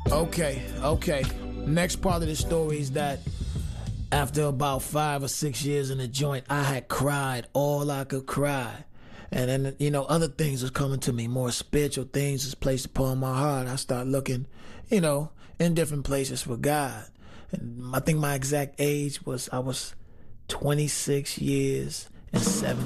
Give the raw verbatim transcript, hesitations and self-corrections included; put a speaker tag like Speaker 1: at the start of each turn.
Speaker 1: Okay, okay. Next part of the story is that after about five or six years in the joint, I had cried all I could cry. And then, you know, other things was coming to me, more spiritual things was placed upon my heart. I started looking, you know, in different places for God. And I think my exact age was, I was twenty-six years and seven